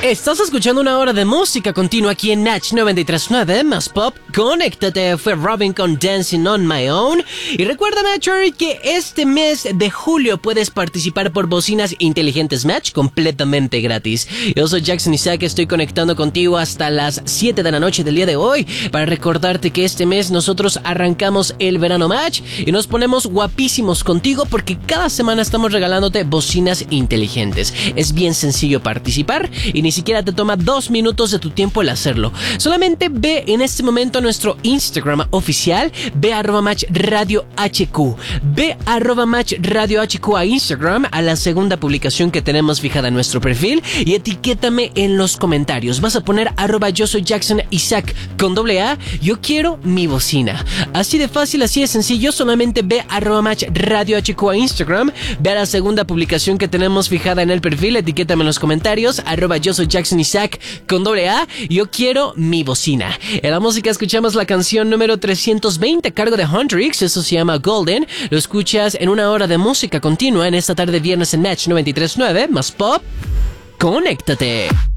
Estás escuchando una hora de música continua aquí en Natch 93.9 más pop. Conéctate, fue Robin con Dancing on My Own. Y recuerda, Matcher, que este mes de julio puedes participar por bocinas inteligentes Match completamente gratis. Yo soy Jackson Isaac, estoy conectando contigo hasta las 7 de la noche del día de hoy para recordarte que este mes nosotros arrancamos el verano Match y nos ponemos guapísimos contigo porque cada semana estamos regalándote bocinas inteligentes. Es bien sencillo participar y ni siquiera te toma 2 minutos de tu tiempo el hacerlo. Solamente ve en este momento a nuestro Instagram oficial, ve @matchradiohq, ve @matchradiohq a Instagram, a la segunda publicación que tenemos fijada en nuestro perfil y etiquétame en los comentarios. Vas a poner @yo soy Jackson Isaac con AA, yo quiero mi bocina. Así de fácil, así de sencillo, solamente ve @matchradiohq a Instagram, ve a la segunda publicación que tenemos fijada en el perfil, etiquétame en los comentarios, @yo soy Jackson Isaac con AA, yo quiero mi bocina. En la música escuchamos la canción número 320 a cargo de Huntrix, eso se llama Golden. Lo escuchas en una hora de música continua en esta tarde viernes en Natch 93.9 más pop. Conéctate.